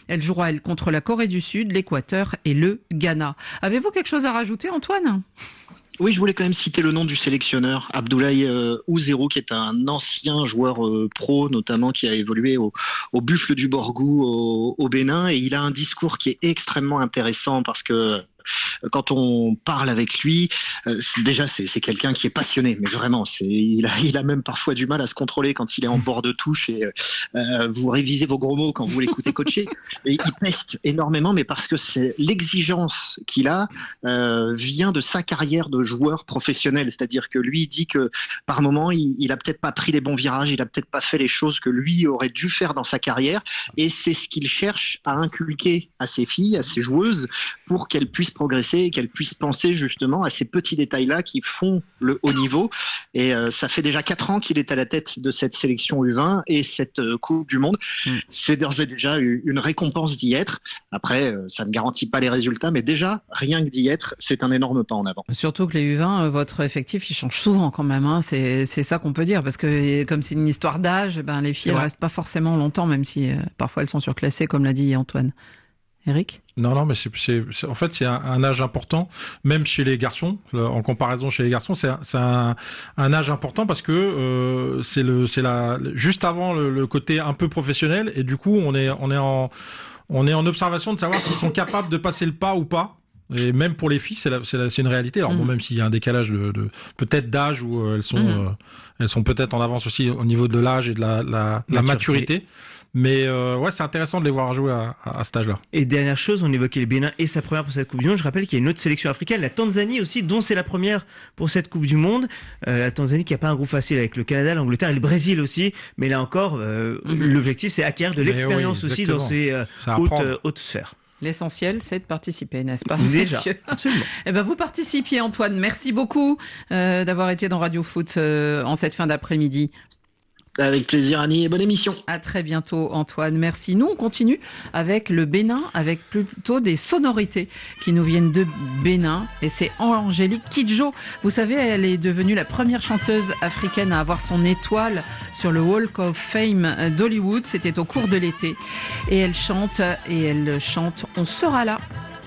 Elle jouera, elle, contre la Corée du Sud, l'Équateur et le Ghana. Avez-vous quelque chose à rajouter, Antoine ? Oui, je voulais quand même citer le nom du sélectionneur, Abdoulaye Ouzerou, qui est un ancien joueur pro, notamment qui a évolué au Buffle du Borgou au Bénin, et il a un discours qui est extrêmement intéressant parce que quand on parle avec lui, c'est quelqu'un qui est passionné, mais vraiment, il a même parfois du mal à se contrôler quand il est en bord de touche et vous révisez vos gros mots quand vous l'écoutez coacher. Et il peste énormément, mais parce que c'est l'exigence qu'il a vient de sa carrière de joueur professionnel, c'est-à-dire que lui il dit que par moment il a peut-être pas pris les bons virages, il a peut-être pas fait les choses que lui aurait dû faire dans sa carrière, et c'est ce qu'il cherche à inculquer à ses filles, à ses joueuses, pour qu'elles puissent progresser et qu'elles puissent penser justement à ces petits détails-là qui font le haut niveau. Et ça fait déjà 4 ans qu'il est à la tête de cette sélection U20 et cette Coupe du Monde. C'est d'ores et déjà une récompense d'y être. Après, ça ne garantit pas les résultats, mais déjà, rien que d'y être, c'est un énorme pas en avant. Surtout que les U20, votre effectif, il change souvent quand même. Hein. C'est ça qu'on peut dire, parce que comme c'est une histoire d'âge, les filles, elles restent pas forcément longtemps, même si parfois elles sont surclassées, comme l'a dit Antoine. Eric ? Non, mais en fait, c'est un âge important, même chez les garçons. En comparaison chez les garçons, c'est un âge important parce que c'est juste avant le côté un peu professionnel, et du coup, on est en observation de savoir s'ils sont capables de passer le pas ou pas. Et même pour les filles, c'est une réalité. Alors bon, même s'il y a un décalage de peut-être d'âge où elles sont peut-être en avance aussi au niveau de l'âge et de la maturité. Mais c'est intéressant de les voir jouer à cet âge-là. Et dernière chose, on évoquait le Bénin et sa première pour cette Coupe du Monde. Je rappelle qu'il y a une autre sélection africaine, la Tanzanie aussi, dont c'est la première pour cette Coupe du Monde. La Tanzanie qui n'a pas un groupe facile avec le Canada, l'Angleterre et le Brésil aussi. Mais là encore, l'objectif c'est acquérir de l'expérience aussi dans ces hautes sphères. L'essentiel, c'est de participer, n'est-ce pas ? Déjà, absolument. Vous participiez, Antoine. Merci beaucoup d'avoir été dans Radio Foot en cette fin d'après-midi. Avec plaisir, Annie, et bonne émission. À très bientôt, Antoine. Merci. Nous, on continue avec le Bénin, avec plutôt des sonorités qui nous viennent de Bénin. Et c'est Angélique Kidjo. Vous savez, elle est devenue la première chanteuse africaine à avoir son étoile sur le Walk of Fame d'Hollywood. C'était au cours de l'été. Et elle chante, On sera là.